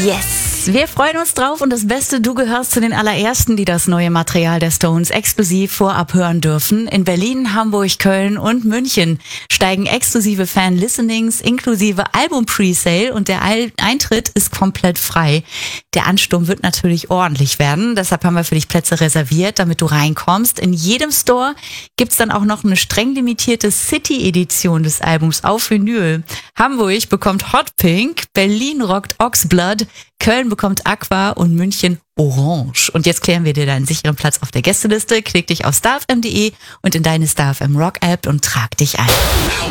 Yes, wir freuen uns drauf und das Beste, du gehörst zu den allerersten, die das neue Material der Stones exklusiv vorab hören dürfen. In Berlin, Hamburg, Köln und München steigen exklusive Fan-Listenings inklusive Album-Presale und der Eintritt ist komplett frei. Der Ansturm wird natürlich ordentlich werden, deshalb haben wir für dich Plätze reserviert, damit du reinkommst. In jedem Store gibt's dann auch noch eine streng limitierte City-Edition des Albums auf Vinyl. Hamburg bekommt Hot Pink, Berlin rockt Oxblood, Köln bekommt Aqua und München Orange. Und jetzt klären wir dir deinen sicheren Platz auf der Gästeliste. Klick dich auf starfm.de und in deine StarFM Rock App und trag dich ein.